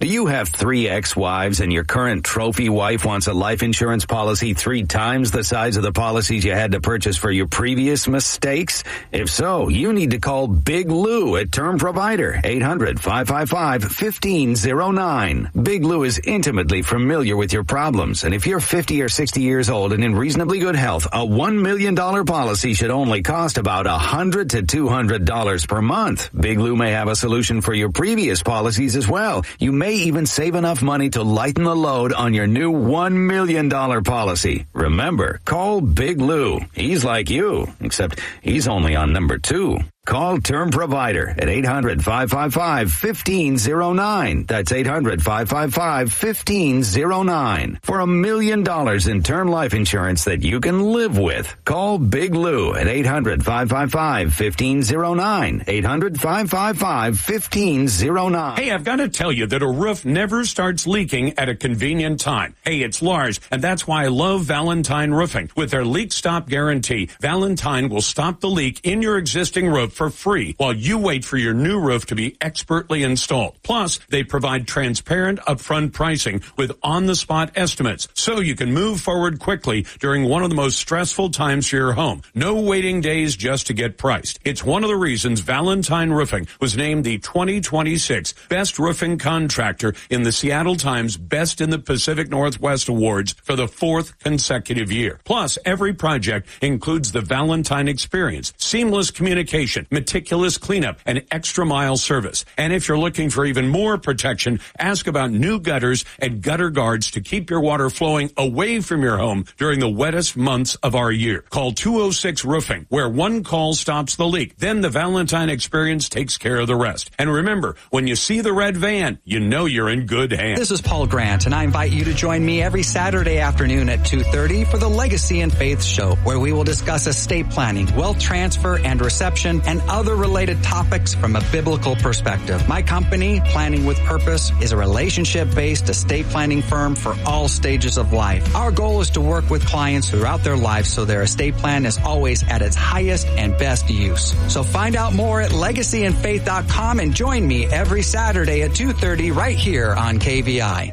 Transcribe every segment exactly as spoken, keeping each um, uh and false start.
you have three ex-wives and your current trophy wife wants a life insurance policy three times the size of the policies you had to purchase for your previous mistakes? If so, you need to call Big Lou at Term Provider, eight hundred, five five five, one five zero nine. Big Lou is intimately familiar with your problems, and if you're fifty or sixty years old and in reasonably good health, a one million dollars policy should only cost about one hundred to two hundred dollars per month. Big Lou may have a solution for your previous policies as well. You may even save enough money to lighten the load on your new one million dollars policy. Remember, call Big Lou. He's like you, except he's only on number two. Call Term Provider at eight hundred, five five five, one five zero nine. That's eight hundred, five five five, one five zero nine. For a million dollars in term life insurance that you can live with. Call Big Lou at eight hundred, five five five, one five zero nine. eight hundred, five five five, one five zero nine. Hey, I've got to tell you that a roof never starts leaking at a convenient time. Hey, it's Lars, and that's why I love Valentine Roofing. With their leak stop guarantee, Valentine will stop the leak in your existing roof for free while you wait for your new roof to be expertly installed. Plus, they provide transparent upfront pricing with on-the-spot estimates so you can move forward quickly during one of the most stressful times for your home. No waiting days just to get priced. It's one of the reasons Valentine Roofing was named the twenty twenty-six Best Roofing Contractor in the Seattle Times Best in the Pacific Northwest Awards for the fourth consecutive year. Plus, every project includes the Valentine Experience, seamless communication, meticulous cleanup, and extra mile service. And if you're looking for even more protection, ask about new gutters and gutter guards to keep your water flowing away from your home during the wettest months of our year. Call two oh six Roofing, where one call stops the leak. Then the Valentine Experience takes care of the rest. And remember, when you see the red van, you know you're in good hands. This is Paul Grant, and I invite you to join me every Saturday afternoon at two thirty for the Legacy and Faith Show, where we will discuss estate planning, wealth transfer and reception, and other related topics from a biblical perspective. My company, Planning with Purpose, is a relationship-based estate planning firm for all stages of life. Our goal is to work with clients throughout their lives so their estate plan is always at its highest and best use. So find out more at legacy and faith dot com and join me every Saturday at two thirty right here on K V I.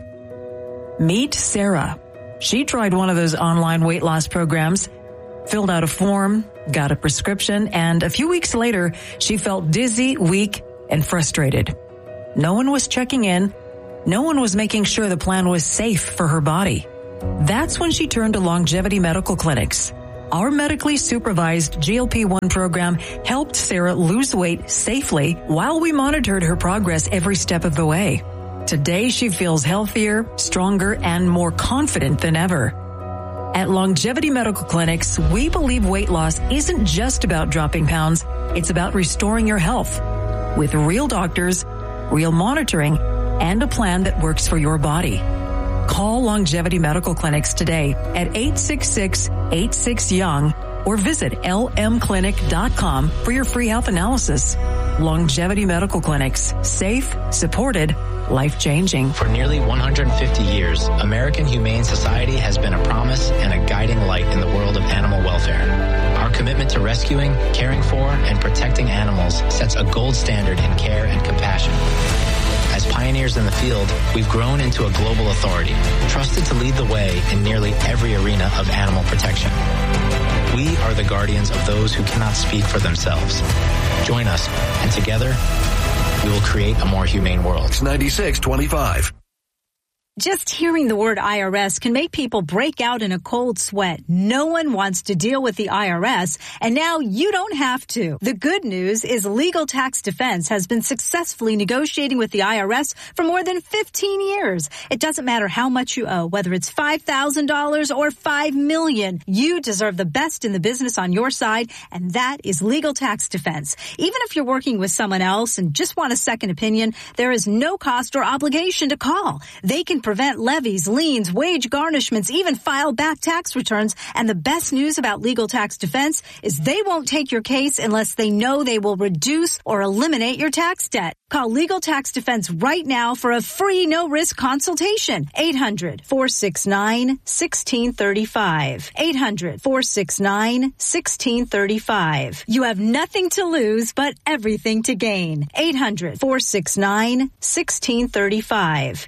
Meet Sarah. She tried one of those online weight loss programs, filled out a form, got a prescription, and a few weeks later, she felt dizzy, weak, and frustrated. No one was checking in. No one was making sure the plan was safe for her body. That's when she turned to Longevity Medical Clinics. Our medically supervised G L P one program helped Sarah lose weight safely while we monitored her progress every step of the way. Today, she feels healthier, stronger, and more confident than ever. At Longevity Medical Clinics, we believe weight loss isn't just about dropping pounds. It's about restoring your health with real doctors, real monitoring, and a plan that works for your body. Call Longevity Medical Clinics today at eight six six, eight six, young or visit L M clinic dot com for your free health analysis. Longevity Medical Clinics. Safe, supported, life-changing. For nearly one hundred fifty years, American Humane Society has been a promise and a guiding light in the world of animal welfare. Our commitment to rescuing, caring for, and protecting animals sets a gold standard in care and compassion. As pioneers in the field, we've grown into a global authority, trusted to lead the way in nearly every arena of animal protection. We are the guardians of those who cannot speak for themselves. Join us, and together, we will create a more humane world. ninety-six twenty-five. Just hearing the word I R S can make people break out in a cold sweat. No one wants to deal with the I R S, and now you don't have to. The good news is Legal Tax Defense has been successfully negotiating with the I R S for more than fifteen years. It doesn't matter how much you owe, whether it's five thousand dollars or five million dollars. You deserve the best in the business on your side, and that is Legal Tax Defense. Even if you're working with someone else and just want a second opinion, there is no cost or obligation to call. They can prevent levies, liens, wage garnishments, even file back tax returns. And the best news about Legal Tax Defense is they won't take your case unless they know they will reduce or eliminate your tax debt. Call Legal Tax Defense right now for a free no-risk consultation. eight hundred, four six nine, one six three five. eight hundred, four six nine, one six three five. You have nothing to lose but everything to gain. eight hundred, four six nine, one six three five.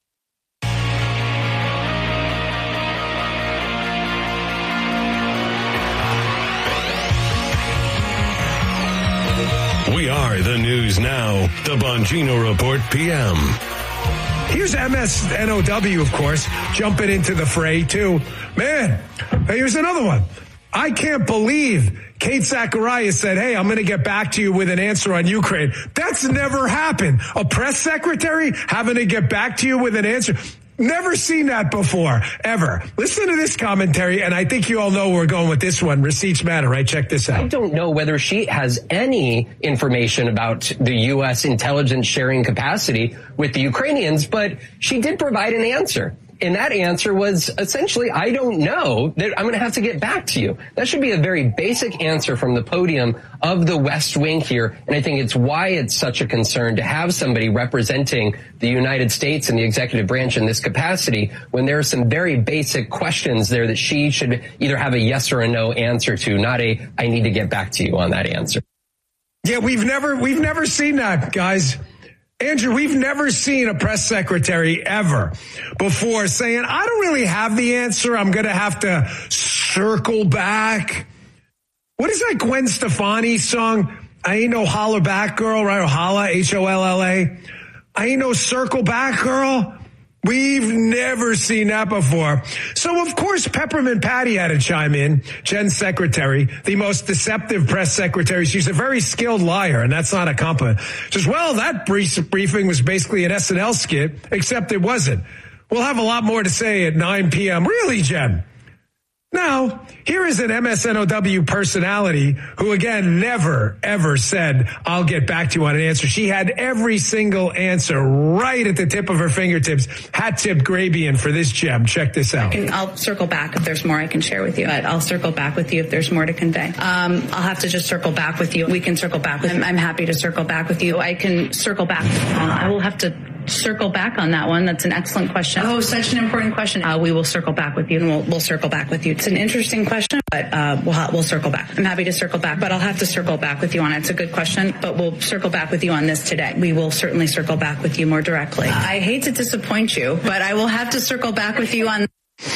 We are the news now. The Bongino Report P M. Here's M S N O W, of course, jumping into the fray, too. Man, here's another one. I can't believe Kate Zacharias said, hey, I'm going to get back to you with an answer on Ukraine. That's never happened. A press secretary having to get back to you with an answer. Never seen that before, ever. Listen to this commentary, and I think you all know where we're going with this one. Receipts matter, right? Check this out. I don't know whether she has any information about the U S intelligence sharing capacity with the Ukrainians, but she did provide an answer. And that answer was essentially, I don't know, that I'm going to have to get back to you. That should be a very basic answer from the podium of the West Wing here. And I think it's why it's such a concern to have somebody representing the United States and the executive branch in this capacity when there are some very basic questions there that she should either have a yes or a no answer to, not a, I need to get back to you on that answer. Yeah, we've never, we've never seen that, guys. Andrew, we've never seen a press secretary ever before saying, I don't really have the answer. I'm going to have to circle back. What is that Gwen Stefani song? I ain't no holler back girl, right? Or holla, H O L L A. I ain't no circle back girl. We've never seen that before. So, of course, Peppermint Patty had to chime in. Jen's secretary, the most deceptive press secretary. She's a very skilled liar, and that's not a compliment. She says, well, that brief briefing was basically an S N L skit, except it wasn't. We'll have a lot more to say at nine p.m. Really, Jen? Now, here is an M S N O W personality who, again, never, ever said, I'll get back to you on an answer. She had every single answer right at the tip of her fingertips. Hat tip Grabian for this gem. Check this out. And I'll circle back if there's more I can share with you. But I'll circle back with you if there's more to convey. Um, I'll have to just circle back with you. We can circle back with you. I'm, I'm happy to circle back with you. I can circle back. Uh, I will have to circle back on that one. That's an excellent question. Oh, such an important question. Uh, we will circle back with you, and we'll, we'll circle back with you. It's an interesting question, but uh, we'll ha- we'll circle back. I'm happy to circle back, but I'll have to circle back with you on it. It's a good question, but we'll circle back with you on this today. We will certainly circle back with you more directly. Uh, I hate to disappoint you, but I will have to circle back with you on.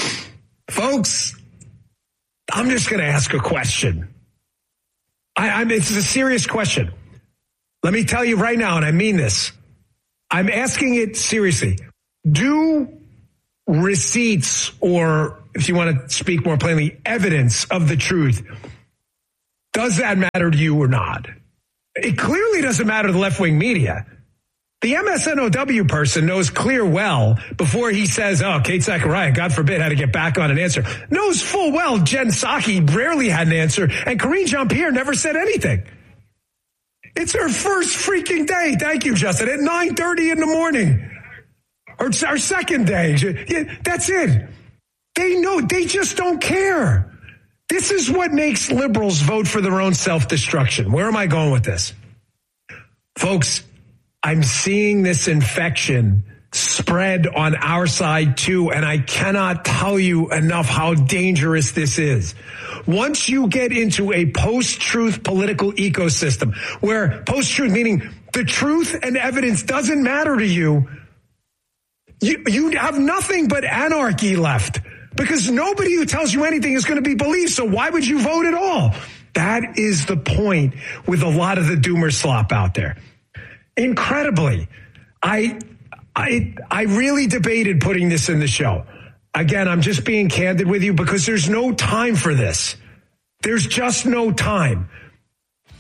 Folks, I'm just going to ask a question. I, I'm, it's a serious question. Let me tell you right now, and I mean this. I'm asking it seriously. Do receipts, or if you want to speak more plainly, evidence of the truth, does that matter to you or not? It clearly doesn't matter to the left-wing media. The M S N O W person knows clear well before he says, oh, Kate Zacharias, God forbid, had to get back on an answer. Knows full well Jen Psaki rarely had an answer, and Karine Jean-Pierre never said anything. It's her first freaking day. Thank you, Justin. At nine thirty in the morning. Or it's our second day. Yeah, that's it. They know. They just don't care. This is what makes liberals vote for their own self-destruction. Where am I going with this? Folks, I'm seeing this infection spread on our side too, and I cannot tell you enough how dangerous this is. Once you get into a post-truth political ecosystem, where post-truth, meaning the truth and evidence doesn't matter to you, you, you have nothing but anarchy left, because nobody who tells you anything is going to be believed, so why would you vote at all? That is the point with a lot of the doomer slop out there. Incredibly, I... I I really debated putting this in the show. Again, I'm just being candid with you because there's no time for this. There's just no time.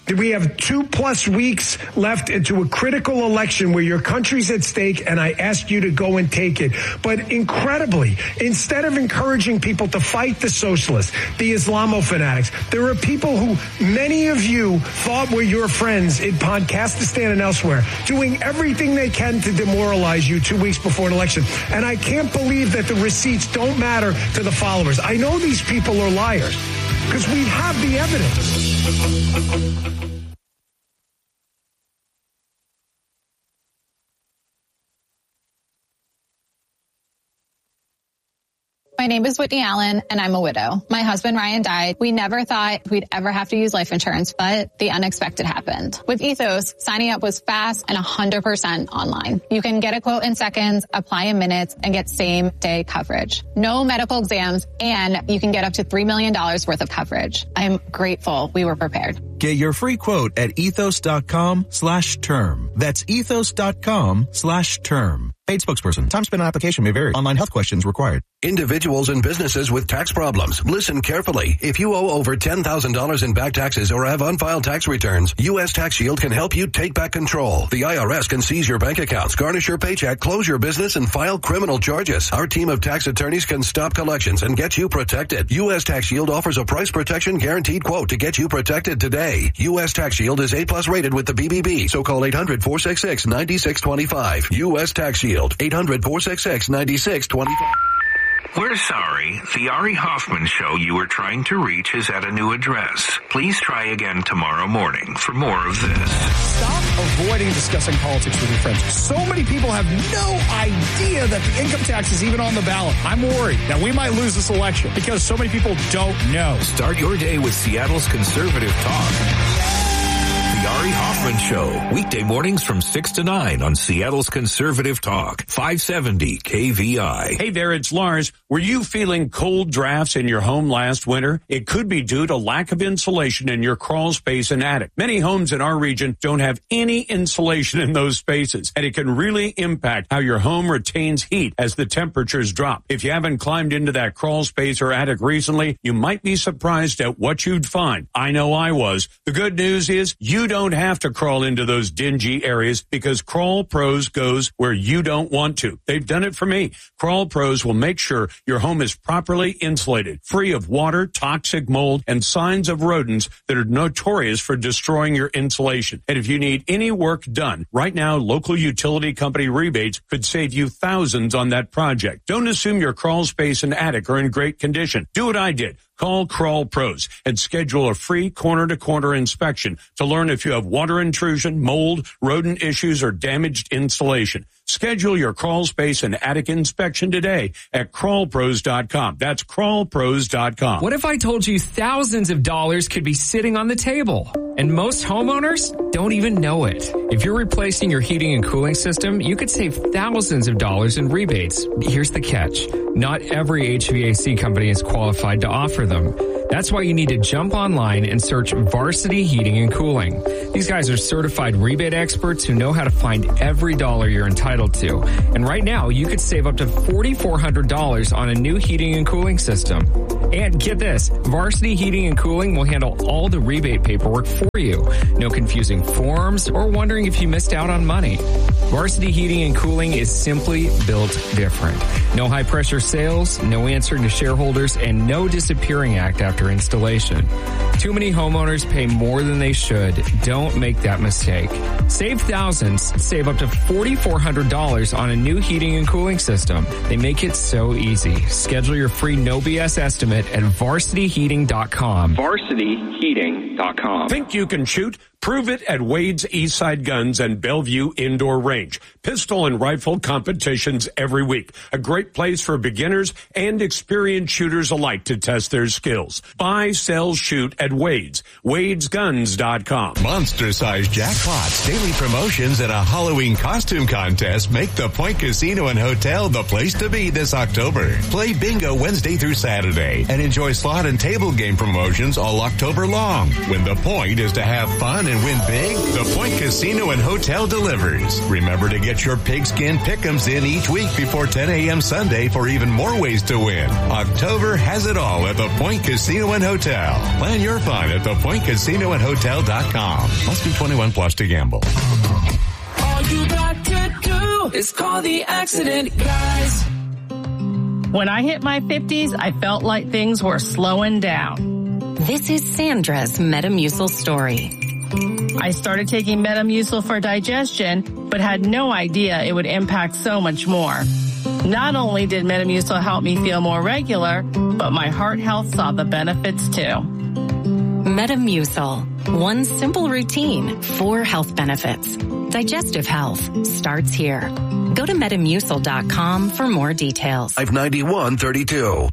We have two plus weeks left into a critical election where your country's at stake, and I ask you to go and take it. But incredibly, instead of encouraging people to fight the socialists, the Islamo-fanatics, there are people who many of you thought were your friends in Podcastistan and elsewhere, doing everything they can to demoralize you two weeks before an election. And I can't believe that the receipts don't matter to the followers. I know these people are liars because we have the evidence. My name is Whitney Allen, and I'm a widow. My husband, Ryan, died. We never thought we'd ever have to use life insurance, but the unexpected happened. With Ethos, signing up was fast and one hundred percent online. You can get a quote in seconds, apply in minutes, and get same-day coverage. No medical exams, and you can get up to three million dollars worth of coverage. I'm grateful we were prepared. Get your free quote at ethos.com slash term. That's ethos.com slash term. Paid spokesperson. Time spent on application may vary. Online health questions required. Individuals and businesses with tax problems. Listen carefully. If you owe over ten thousand dollars in back taxes or have unfiled tax returns, U S Tax Shield can help you take back control. The I R S can seize your bank accounts, garnish your paycheck, close your business, and file criminal charges. Our team of tax attorneys can stop collections and get you protected. U S Tax Shield offers a price protection guaranteed quote to get you protected today. U S Tax Shield is A plus rated with the B B B, so call eight hundred, four six six, nine six two five. U S Tax Shield, eight hundred, four six six, nine six two five. We're sorry. The Ari Hoffman show you were trying to reach is at a new address. Please try again tomorrow morning for more of this. Stop avoiding discussing politics with your friends. So many people have no idea that the income tax is even on the ballot. I'm worried that we might lose this election because so many people don't know. Start your day with Seattle's Conservative Talk. The Ari Hoffman Show, weekday mornings from six to nine on Seattle's Conservative Talk, five seventy K V I. Hey there, it's Lars. Were you feeling cold drafts in your home last winter? It could be due to lack of insulation in your crawl space and attic. Many homes in our region don't have any insulation in those spaces, and it can really impact how your home retains heat as the temperatures drop. If you haven't climbed into that crawl space or attic recently, you might be surprised at what you'd find. I know I was. The good news is you don't have to crawl into those dingy areas because Crawl Pros goes where you don't want to. They've done it for me. Crawl Pros will make sure your home is properly insulated, free of water, toxic mold, and signs of rodents that are notorious for destroying your insulation. And if you need any work done, right now, local utility company rebates could save you thousands on that project. Don't assume your crawl space and attic are in great condition. Do what I did. Call Crawl Pros and schedule a free corner-to-corner inspection to learn if you have water intrusion, mold, rodent issues, or damaged insulation. Schedule your crawl space and attic inspection today at crawl pros dot com. That's crawl pros dot com. What if I told you thousands of dollars could be sitting on the table? And most homeowners don't even know it. If you're replacing your heating and cooling system, you could save thousands of dollars in rebates. Here's the catch. Not every H V A C company is qualified to offer them. That's why you need to jump online and search Varsity Heating and Cooling. These guys are certified rebate experts who know how to find every dollar you're entitled to. And right now, you could save up to four thousand four hundred dollars on a new heating and cooling system. And get this, Varsity Heating and Cooling will handle all the rebate paperwork for you. No confusing forms or wondering if you missed out on money. Varsity Heating and Cooling is simply built different. No high pressure sales, no answering to shareholders, and no disappearing act after installation. Too many homeowners pay more than they should. Don't make that mistake. Save thousands. Save up to four thousand four hundred dollars on a new heating and cooling system. They make it so easy. Schedule your free no B S estimate at varsity heating dot com. varsity heating dot com. Think you can shoot? Prove it at Wade's Eastside Guns and Bellevue Indoor Range. Pistol and rifle competitions every week. A great place for beginners and experienced shooters alike to test their skills. Buy, sell, shoot at Wade's. Wades Guns dot com. Monster-sized jackpots, daily promotions, and a Halloween costume contest make the Point Casino and Hotel the place to be this October. Play bingo Wednesday through Saturday and enjoy slot and table game promotions all October long, when the point is to have fun and and win big? The Point Casino and Hotel delivers. Remember to get your pigskin pick'ems in each week before ten a.m. Sunday for even more ways to win. October has it all at the Point Casino and Hotel. Plan your fun at the point casino and hotel dot com. Must be twenty-one plus to gamble. All you got to do is call the accident guys. When I hit my fifties, I felt like things were slowing down. This is Sandra's Metamucil story. I started taking Metamucil for digestion, but had no idea it would impact so much more. Not only did Metamucil help me feel more regular, but my heart health saw the benefits too. Metamucil. One simple routine, four health benefits. Digestive health starts here. Go to metamucil dot com for more details. I've ninety-one thirty-two.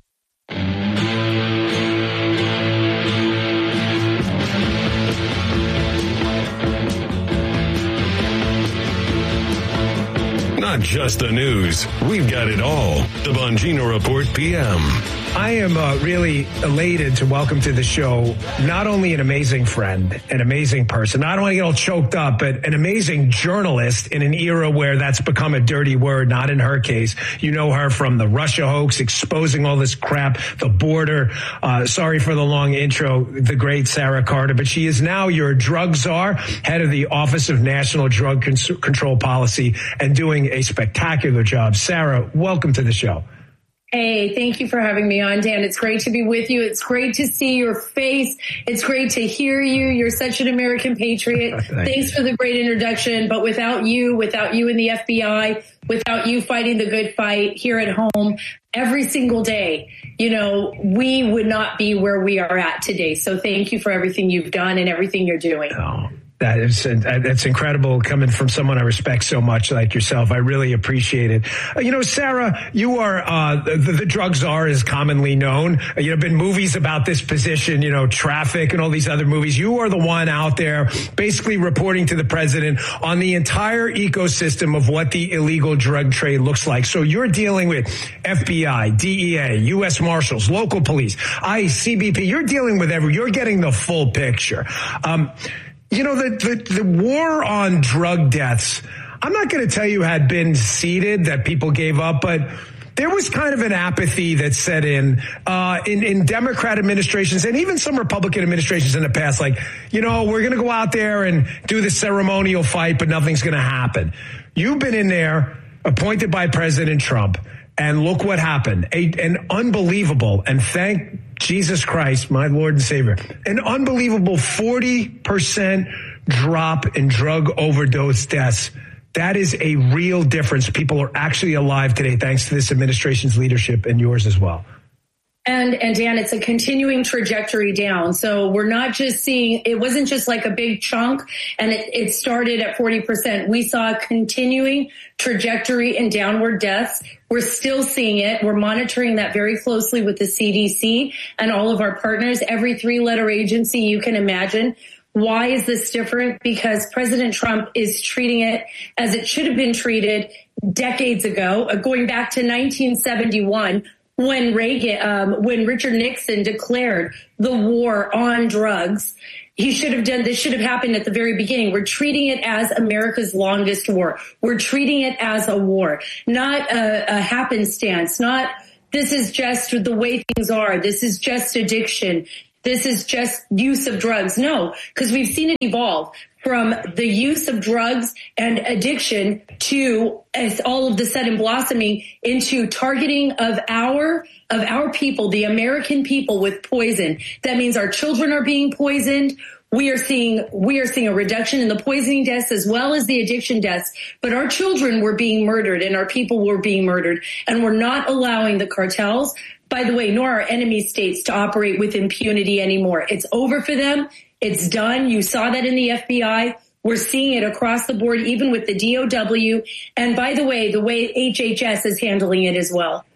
Not just the news. We've got it all. The Bongino Report P M. I am uh, really elated to welcome to the show not only an amazing friend, an amazing person, I don't want to get all choked up, but an amazing journalist in an era where that's become a dirty word, not in her case. You know her from the Russia hoax, exposing all this crap, the border. Uh, sorry for the long intro, the great Sarah Carter, but she is now your drug czar, head of the Office of National Drug Con- Control Policy, and doing a spectacular job. Sarah, welcome to the show. Hey, thank you for having me on, Dan. It's great to be with you. It's great to see your face. It's great to hear you. You're such an American patriot. Thank Thanks you. For the great introduction. But without you, without you in the F B I, without you fighting the good fight here at home every single day, you know, we would not be where we are at today. So thank you for everything you've done and everything you're doing. Oh. That is, that's incredible coming from someone I respect so much like yourself. I really appreciate it. Uh, you know, Sarah, you are, uh, the, the drug czar is commonly known. Uh, you know, been movies about this position, you know, Traffic and all these other movies. You are the one out there basically reporting to the president on the entire ecosystem of what the illegal drug trade looks like. So you're dealing with F B I, D E A, U S Marshals, local police, ICE, C B P. You're dealing with every, you're getting the full picture. Um, You know, the, the, the war on drug deaths, I'm not going to tell you had been seeded, that people gave up, but there was kind of an apathy that set in, uh, in, in Democrat administrations and even some Republican administrations in the past. Like, you know, we're going to go out there and do the ceremonial fight, but nothing's going to happen. You've been in there, appointed by President Trump, and look what happened. A, an unbelievable, and thank Jesus Christ, my Lord and Savior, an unbelievable forty percent drop in drug overdose deaths. That is a real difference. People are actually alive today thanks to this administration's leadership and yours as well. And, and Dan, it's a continuing trajectory down. So we're not just seeing, it wasn't just like a big chunk and it, it started at forty percent. We saw a continuing trajectory in downward deaths. We're still seeing it. We're monitoring that very closely with the C D C and all of our partners, every three letter agency you can imagine. Why is this different? Because President Trump is treating it as it should have been treated decades ago, going back to nineteen seventy-one. When Reagan, um, when Richard Nixon declared the war on drugs, he should have done, this should have happened at the very beginning. We're treating it as America's longest war. We're treating it as a war, not a, a happenstance, not this is just the way things are. This is just addiction. This is just use of drugs. No, because we've seen it evolve from the use of drugs and addiction to as all of the sudden blossoming into targeting of our, of our people, the American people with poison. That means our children are being poisoned. We are seeing, we are seeing a reduction in the poisoning deaths as well as the addiction deaths, but our children were being murdered and our people were being murdered, and we're not allowing the cartels, by the way, nor our enemy states, to operate with impunity anymore. It's over for them. It's done. You saw that in the F B I. We're seeing it across the board, even with the D O W. And by the way, the way H H S is handling it as well.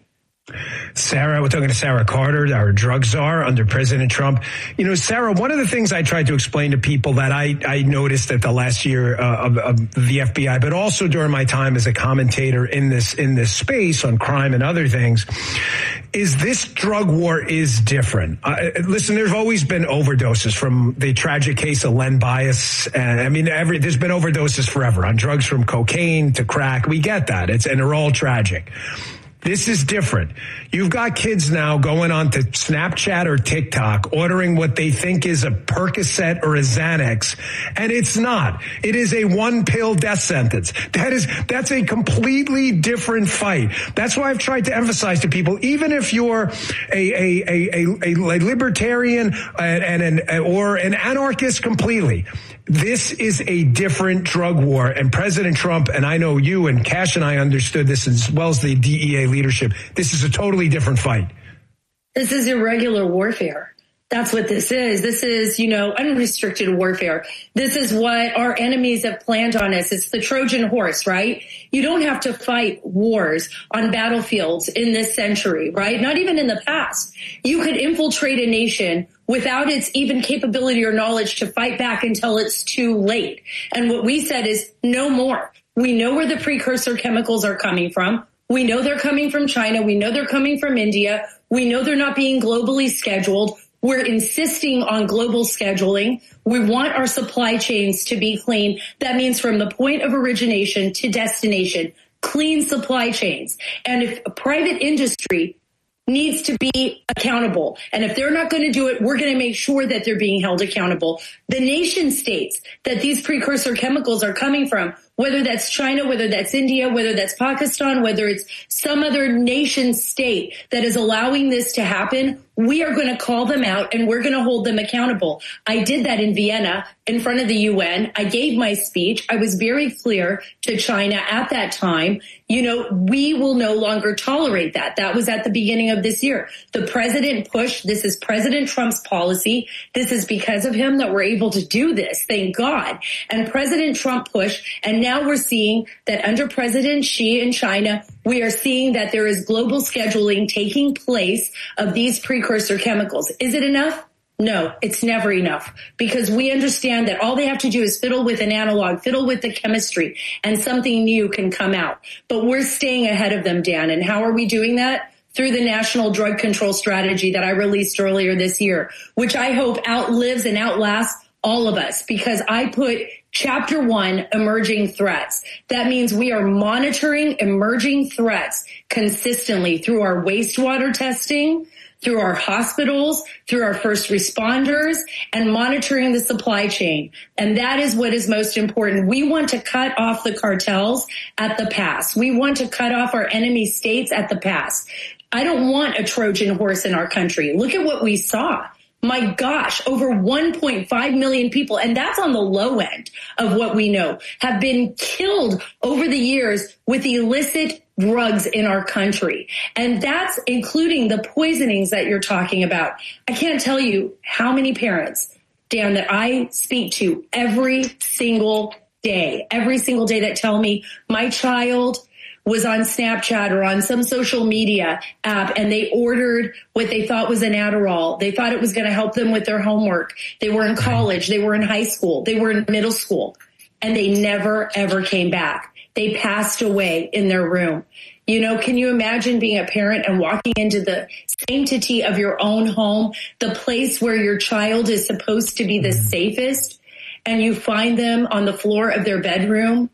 Sarah, we're talking to Sarah Carter, our drug czar under President Trump. You know, Sarah, one of the things I tried to explain to people that I, I noticed at the last year uh, of, of the F B I, but also during my time as a commentator in this in this space on crime and other things, is this drug war is different. Uh, listen, there's always been overdoses, from the tragic case of Len Bias. And I mean, every there's been overdoses forever on drugs, from cocaine to crack. We get that. It's and they're all tragic. This is different. You've got kids now going on to Snapchat or TikTok ordering what they think is a Percocet or a Xanax, and it's not. It is a one pill death sentence. That is, that's a completely different fight. That's why I've tried to emphasize to people, even if you're a, a, a, a, a libertarian and an, or an anarchist completely, this is a different drug war, and President Trump, and I know you and Cash and I understood this as well as the D E A leadership, this is a totally different fight. This is irregular warfare. That's what this is. This is, you know, unrestricted warfare. This is what our enemies have planned on us. It's the Trojan horse, right? You don't have to fight wars on battlefields in this century, right? Not even in the past. You could infiltrate a nation without its even capability or knowledge to fight back until it's too late. And what we said is no more. We know where the precursor chemicals are coming from. We know they're coming from China. We know they're coming from India. We know they're not being globally scheduled. We're insisting on global scheduling. We want our supply chains to be clean. That means from the point of origination to destination, clean supply chains. And if a private industry needs to be accountable, and if they're not going to do it, we're going to make sure that they're being held accountable. The nation states that these precursor chemicals are coming from, whether that's China, whether that's India, whether that's Pakistan, whether it's some other nation state that is allowing this to happen, we are going to call them out and we're going to hold them accountable. I did that in Vienna in front of the U N. I gave my speech. I was very clear to China at that time. You know, we will no longer tolerate that. That was at the beginning of this year. The president pushed. This is President Trump's policy. This is because of him that we're able to do this. Thank God. And President Trump pushed. And now we're seeing that under President Xi in China, we are seeing that there is global scheduling taking place of these precursor chemicals. Is it enough? No, it's never enough, because we understand that all they have to do is fiddle with an analog, fiddle with the chemistry, and something new can come out. But we're staying ahead of them, Dan. And how are we doing that? Through the National Drug Control Strategy that I released earlier this year, which I hope outlives and outlasts all of us, because I put Chapter one, emerging threats. That means we are monitoring emerging threats consistently through our wastewater testing, through our hospitals, through our first responders, and monitoring the supply chain. And that is what is most important. We want to cut off the cartels at the pass. We want to cut off our enemy states at the pass. I don't want a Trojan horse in our country. Look at what we saw. My gosh, over one point five million people, and that's on the low end of what we know, have been killed over the years with illicit drugs in our country. And that's including the poisonings that you're talking about. I can't tell you how many parents, Dan, that I speak to every single day, every single day that tell me my child was on Snapchat or on some social media app and they ordered what they thought was an Adderall. They thought it was going to help them with their homework. They were in college. They were in high school. They were in middle school, and they never, ever came back. They passed away in their room. You know, can you imagine being a parent and walking into the sanctity of your own home, the place where your child is supposed to be the safest, and you find them on the floor of their bedroom,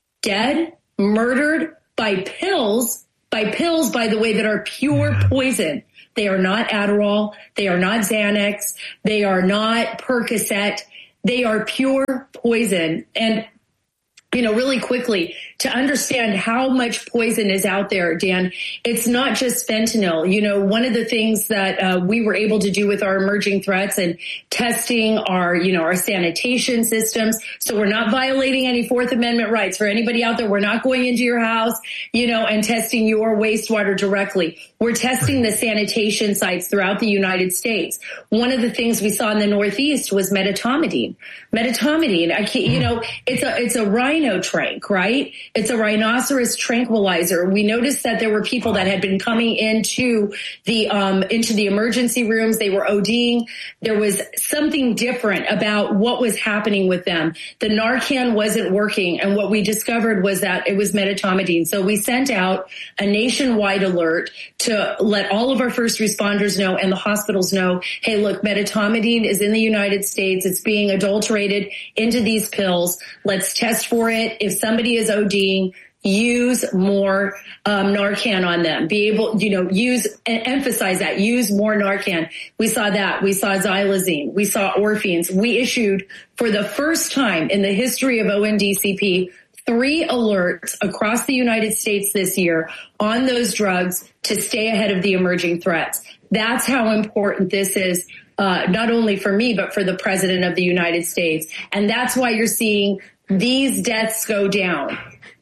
dead, murdered, by pills, by pills, by the way, that are pure poison. They are not Adderall. They are not Xanax. They are not Percocet. They are pure poison. And, you know, really quickly, to understand how much poison is out there, Dan, it's not just fentanyl. You know, one of the things that uh, we were able to do with our emerging threats and testing our, you know, our sanitation systems. So we're not violating any Fourth Amendment rights. For anybody out there, we're not going into your house, you know, and testing your wastewater directly. We're testing the sanitation sites throughout the United States. One of the things we saw in the Northeast was medetomidine. Medetomidine, I can't, you know, it's a, it's a rhino Rhinotrank, right? It's a rhinoceros tranquilizer. We noticed that there were people that had been coming into the um, into the emergency rooms. They were ODing. There was something different about what was happening with them. The Narcan wasn't working, and what we discovered was that it was medetomidine. So we sent out a nationwide alert to let all of our first responders know and the hospitals know, hey, look, medetomidine is in the United States. It's being adulterated into these pills. Let's test for it. If somebody is ODing, use more um, Narcan on them. Be able, you know, use and emphasize that. Use more Narcan. We saw that. We saw xylazine. We saw orphines. We issued for the first time in the history of O N D C P three alerts across the United States this year on those drugs to stay ahead of the emerging threats. That's how important this is, uh, not only for me, but for the President of the United States. And that's why you're seeing these deaths go down.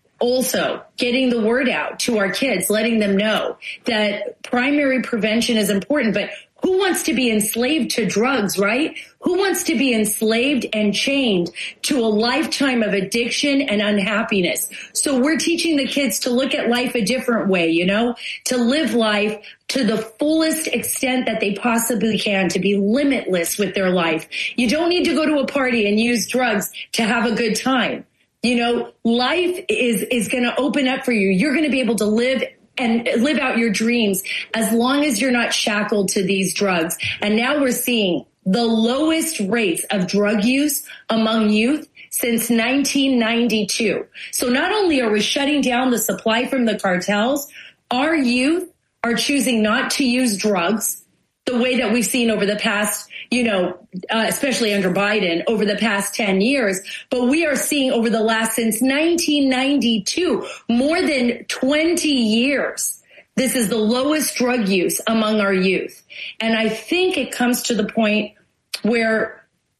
Also, getting the word out to our kids, letting them know that primary prevention is important, but who wants to be enslaved to drugs, right? Who wants to be enslaved and chained to a lifetime of addiction and unhappiness? So we're teaching the kids to look at life a different way, you know, to live life to the fullest extent that they possibly can, to be limitless with their life. You don't need to go to a party and use drugs to have a good time. You know, life is, is going to open up for you. You're going to be able to live and live out your dreams as long as you're not shackled to these drugs. And now we're seeing the lowest rates of drug use among youth since nineteen ninety-two. So not only are we shutting down the supply from the cartels, our youth are choosing not to use drugs the way that we've seen over the past, you know, uh, especially under Biden over the past ten years. But we are seeing over the last, since nineteen ninety-two, more than twenty years, this is the lowest drug use among our youth. And I think it comes to the point where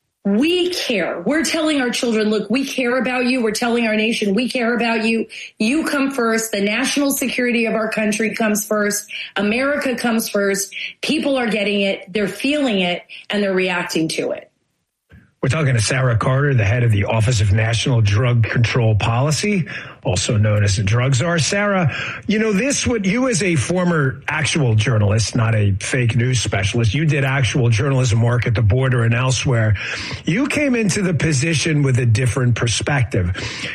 we care. We're telling our children, look, we care about you. We're telling our nation, we care about you. You come first. The national security of our country comes first. America comes first. People are getting it. They're feeling it, and they're reacting to it. We're talking to Sarah Carter, the head of the Office of National Drug Control Policy, also known as the Drug Czar. Sarah, you know, this would, you as a former actual journalist, not a fake news specialist, you did actual journalism work at the border and elsewhere. You came into the position with a different perspective.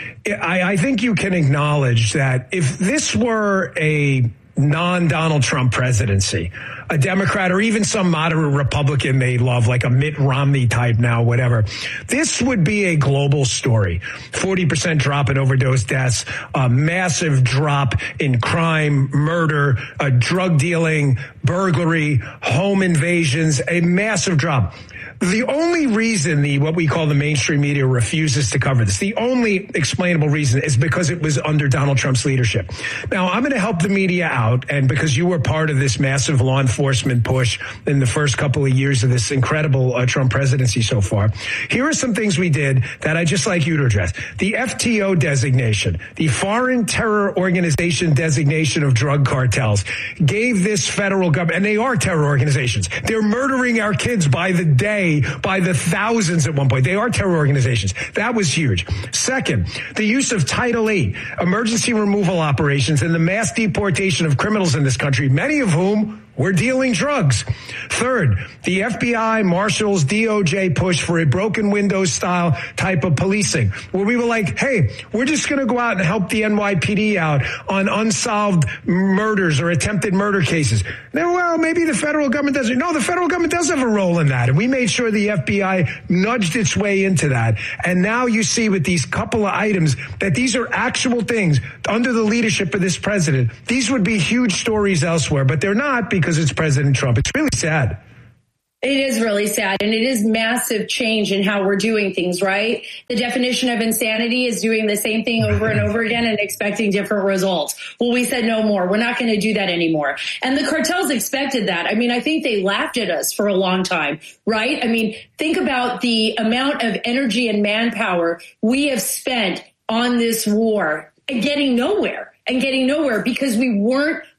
I, I think you can acknowledge that if this were a non-Donald Trump presidency, a Democrat or even some moderate Republican they love, like a Mitt Romney type now, whatever, this would be a global story. forty percent drop in overdose deaths, a massive drop in crime, murder, uh, drug dealing, burglary, home invasions, a massive drop. The only reason the what we call the mainstream media refuses to cover this, the only explainable reason is because it was under Donald Trump's leadership. Now, I'm going to help the media out, and because you were part of this massive law enforcement push in the first couple of years of this incredible uh, Trump presidency so far, here are some things we did that I'd just like you to address. The F T O designation, the Foreign Terror Organization designation of drug cartels, gave this federal government, and they are terror organizations. They're murdering our kids by the day, by the thousands at one point. They are terror organizations. That was huge. Second, the use of Title eight, emergency removal operations, and the mass deportation of criminals in this country, many of whom were dealing drugs. Third, the F B I, Marshals, D O J push for a broken windows style type of policing, where we were like, hey, we're just going to go out and help the N Y P D out on unsolved murders or attempted murder cases. Then, well, maybe the federal government doesn't. No, the federal government does have a role in that. And we made sure the F B I nudged its way into that. And now you see with these couple of items that these are actual things under the leadership of this president. These would be huge stories elsewhere, but they're not because because it's President Trump. It's really sad. It is really sad, and it is massive change in how we're doing things, right? The definition of insanity is doing the same thing over and over again and expecting different results. Well, we said no more. We're not going to do that anymore. And the cartels expected that. I mean, I think they laughed at us for a long time, right? I mean, think about the amount of energy and manpower we have spent on this war and getting nowhere. And getting nowhere because we weren't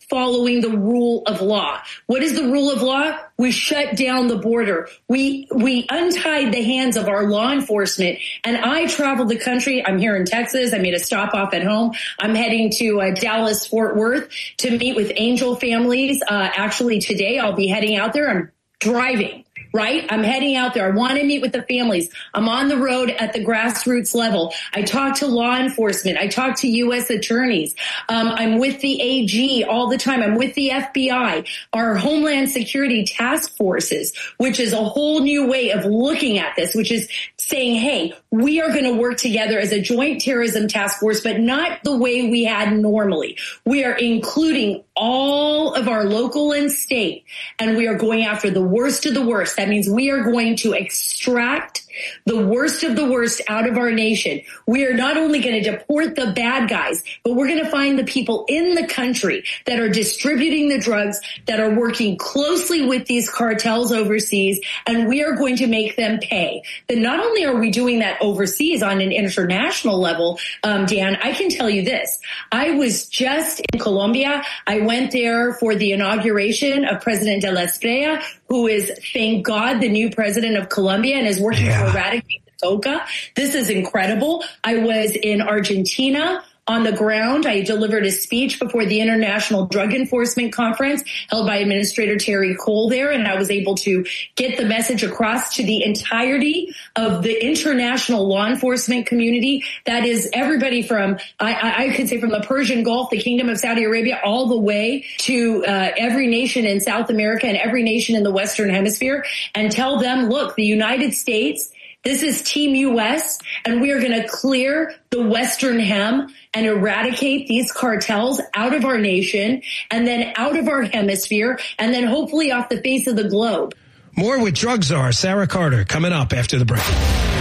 following the rule of law. What is the rule of law? We shut down the border. We, we untied the hands of our law enforcement. And I traveled the country. I'm here in Texas. I made a stop off at home. I'm heading to uh, Dallas, Fort Worth to meet with Angel families. Uh, actually today I'll be heading out there. I'm driving. Right? I'm heading out there. I want to meet with the families. I'm on the road at the grassroots level. I talk to law enforcement. I talk to U S attorneys. Um, I'm with the A G all the time. I'm with the F B I, our Homeland Security task forces, which is a whole new way of looking at this, which is saying, hey, we are going to work together as a joint terrorism task force, but not the way we had normally. We are including all of our local and state, and we are going after the worst of the worst. That means we are going to extract the worst of the worst out of our nation. We are not only going to deport the bad guys, but we're going to find the people in the country that are distributing the drugs, that are working closely with these cartels overseas, and we are going to make them pay. Then not only are we doing that overseas on an international level, um, Dan, I can tell you this. I was just in Colombia. I went there for the inauguration of President de la Espriella, who is, thank God, the new president of Colombia and is working yeah. to eradicate the toca. This is incredible. I was in Argentina on the ground. I delivered a speech before the International Drug Enforcement Conference held by Administrator Terry Cole there, and I was able to get the message across to the entirety of the international law enforcement community. That is everybody from, I, I could say from the Persian Gulf, the Kingdom of Saudi Arabia, all the way to uh, every nation in South America and every nation in the Western Hemisphere, and tell them, look, the United States, this is Team U S, and we are going to clear the Western Hem and eradicate these cartels out of our nation and then out of our hemisphere and then hopefully off the face of the globe. More with drug czar Sarah Carter coming up after the break.